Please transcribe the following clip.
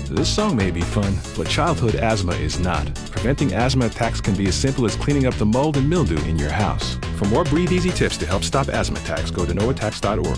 This song may be fun, but childhood asthma is not. Preventing asthma attacks can be as simple as cleaning up the mold and mildew in your house. For more Breathe Easy tips to help stop asthma attacks, go to noattacks.org.